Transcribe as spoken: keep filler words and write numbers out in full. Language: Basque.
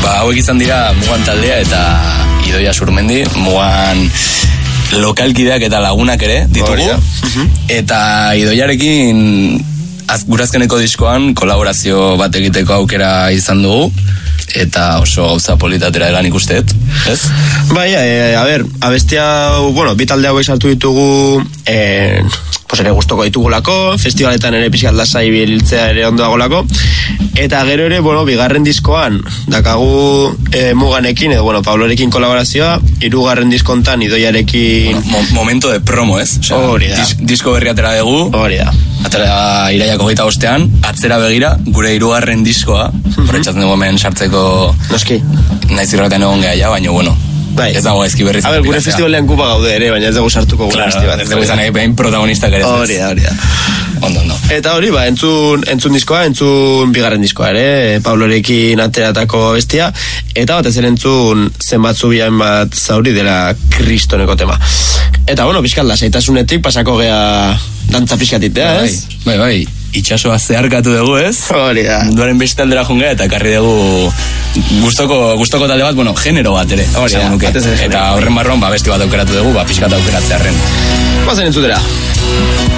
Ba, hauek izan dira Mugan taldea eta Idoia Surmendi, Mugan lokalkideak eta lagunak ere ditugu. Uh-huh. Eta Idoiarekin az, gurazkeneko diskoan kolaborazio bat egiteko aukera izan dugu. Eta oso gauza politatera egan ikustet, ez? Bai, e, a ber, abestia, bueno, bi talde hauek sartu ditugu, e, pues ere gustoko ditugulako, festivaletan ere pixkat lasai biltzea ere ondo dagolako, eta gero ere, bueno, bigarren diskoan, dakagu e, Muganekin, edo, bueno, Pablorekin kolaborazioa, hirugarren diskontan Idoiarekin... Bueno, mo momento de promo, ez? Hori da. Dis disko berri atera dugu. Hori da. Atera iraiako geita bostean, atzera begira, gure hirugarren diskoa, mm-hmm. Horretxatzen dugu hemen sartzeko... Noski. Naiz irraten egon geha, ja, baina, bueno... Bai. Ez dago ezki berriz. A ber, gure festivalean kupa gaude ere, baina ez dugu sartuko gure festival. Ez dugu izan egin protagonistak ere. Hori da, hori da. Ondo, ondo. Eta hori, ba, entzun, entzun diskoa, entzun bigarren diskoa ere, Pablorekin ateratako bestia, eta batez ere entzun zenbat zubian bat zauri dela kristoneko tema. Eta, bueno, pixkat lasaitasunetik pasako gea dantza pixkatitea, ez? Bai, bai, bai. Itxasoa zeharkatu dugu, ez? Hori da. Munduaren beste aldera jungea eta karri dugu gustoko, gustoko talde bat, bueno, genero bat ere. Hori da, batez ere. Eta horren barron, ba, besti bat aukeratu dugu, ba, pixkat aukeratzearen. Bazen entzutera.